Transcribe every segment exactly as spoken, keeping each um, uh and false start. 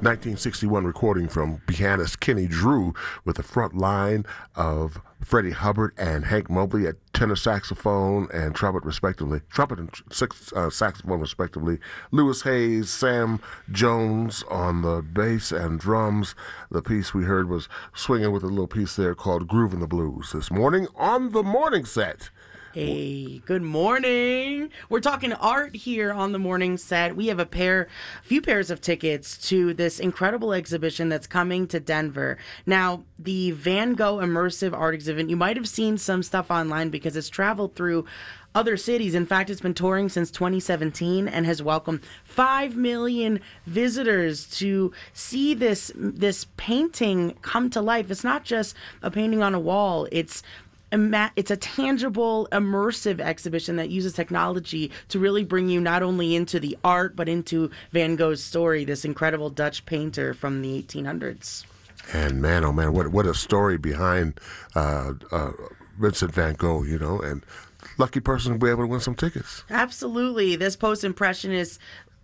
nineteen sixty-one recording from pianist Kenny Drew with the front line of Freddie Hubbard and Hank Mobley at tenor saxophone and trumpet respectively, trumpet and six, uh, saxophone respectively. Lewis Hayes, Sam Jones on the bass and drums. The piece we heard was swinging with a little piece there called Groovin' the Blues this morning on the morning set. Hey, good morning. We're talking art here on the morning set. We have a pair, a few pairs of tickets to this incredible exhibition that's coming to Denver. Now, the Van Gogh Immersive Art Exhibit, you might have seen some stuff online because it's traveled through other cities. In fact, it's been touring since twenty seventeen and has welcomed five million visitors to see this this painting come to life. It's not just a painting on a wall. It's It's a tangible, immersive exhibition that uses technology to really bring you not only into the art, but into Van Gogh's story, this incredible Dutch painter from the eighteen hundreds. And man, oh man, what what a story behind uh, uh, Vincent van Gogh, you know, and lucky person to be able to win some tickets. Absolutely. This post-impressionist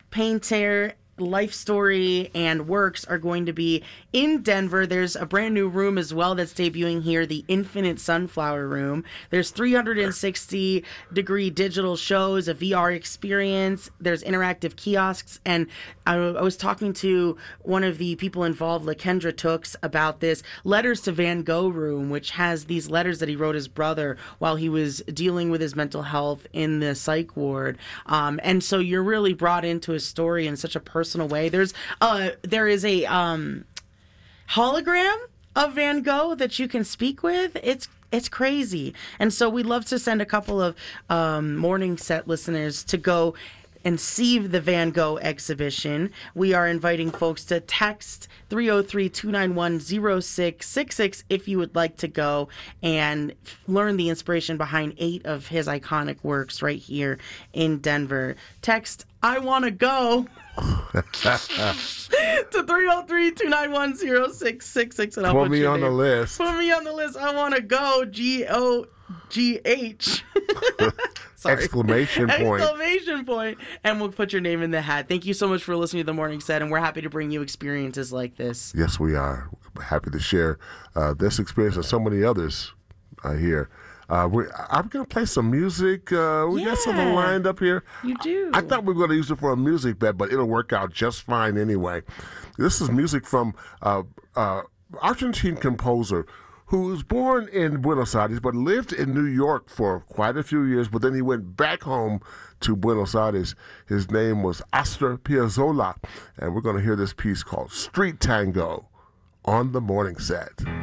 painter life story and works are going to be in Denver. There's a brand new room as well that's debuting here, the Infinite Sunflower Room. There's three hundred sixty degree digital shows, a V R experience. There's interactive kiosks. And I, I was talking to one of the people involved, Lakendra Tooks, about this Letters to Van Gogh room, which has these letters that he wrote his brother while he was dealing with his mental health in the psych ward. Um, and so you're really brought into his story in such a personal way. There's uh there is a um hologram of Van Gogh that you can speak with. It's it's crazy. And so we'd love to send a couple of um morning set listeners to go and see the Van Gogh exhibition. We are inviting folks to text three oh three, two nine one, oh six six six if you would like to go and learn the inspiration behind eight of his iconic works right here in Denver. Text I want to go to three oh three, two nine one, oh six six six and I'll put put me your on name. the list. Put me on the list. I want to go. G O G H. Sorry. Exclamation point. Exclamation point. And we'll put your name in the hat. Thank you so much for listening to The Morning Set, and we're happy to bring you experiences like this. Yes, we are. We're happy to share uh, this experience and so many others uh, here. Uh, we're, I'm going to play some music. Uh, we yeah, got something lined up here. You do. I, I thought we were going to use it for a music bed, but it'll work out just fine anyway. This is music from uh, uh, Argentine composer who was born in Buenos Aires but lived in New York for quite a few years, but then he went back home to Buenos Aires. His name was Astor Piazzolla, and we're going to hear this piece called Street Tango on the morning set.